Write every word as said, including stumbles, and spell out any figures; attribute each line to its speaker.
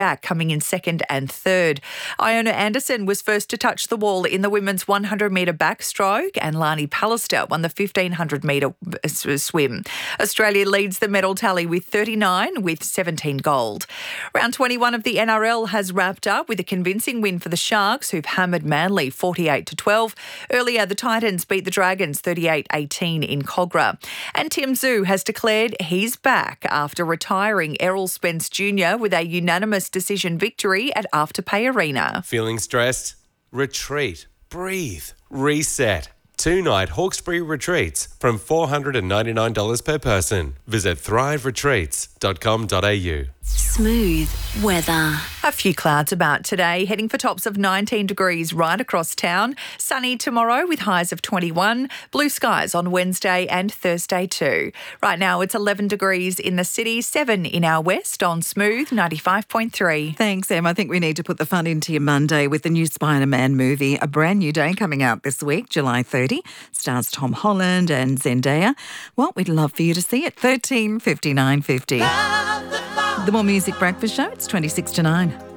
Speaker 1: back, coming in second and third. Iona Anderson was first to touch the wall in the women's one hundred metre backstroke, and Lani Pallister won the fifteen hundred metre swim. Australia leads the medal tally with thirty-nine, with seventeen gold. Round twenty-one of the N R L has wrapped up with a convincing win for the Sharks, who've hammered Manly forty-eight to twelve. Earlier, the Titans beat the Dragons thirty-eight eighteen in Cogra. And Tim Tszyu has declared he's back after retiring Errol Spence Junior with a unanimous decision victory at Afterpay Arena.
Speaker 2: Feeling stressed? Retreat. Breathe. Reset. Two-night Hawkesbury retreats from four hundred ninety-nine dollars per person. Visit thrive retreats dot com dot a u.
Speaker 3: Smooth weather.
Speaker 1: A few clouds about today, heading for tops of nineteen degrees right across town. Sunny tomorrow with highs of twenty-one. Blue skies on Wednesday and Thursday too. Right now it's eleven degrees in the city, seven in our west on Smooth ninety-five point three.
Speaker 4: Thanks, Em. I think we need to put the fun into your Monday with the new Spider-Man movie, A Brand New Day, coming out this week, July thirtieth. Stars Tom Holland and Zendaya. Well, we'd love for you to see it. thirteen fifty-nine fifty. The More Music Breakfast Show, it's twenty-six to nine.